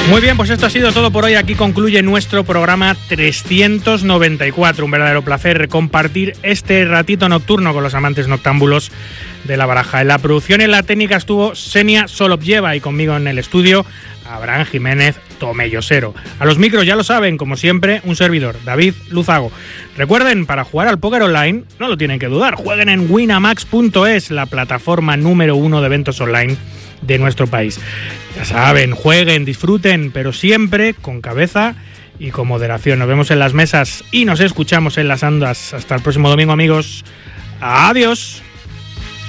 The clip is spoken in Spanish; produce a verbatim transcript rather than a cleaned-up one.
Muy bien, pues esto ha sido todo por hoy. Aquí concluye nuestro programa trescientos noventa y cuatro. Un verdadero placer compartir este ratito nocturno con los amantes noctámbulos de la baraja. En la producción y en la técnica estuvo Xenia Solovjeva y conmigo en el estudio Abraham Jiménez Tomellosero. A los micros, ya lo saben, como siempre, un servidor, David Luzago. Recuerden, para jugar al póker online, no lo tienen que dudar, jueguen en winamax punto es, la plataforma número uno de eventos online de nuestro país. Ya saben, jueguen, disfruten, pero siempre con cabeza y con moderación. Nos vemos en las mesas y nos escuchamos en las andas. Hasta el próximo domingo, amigos. Adiós.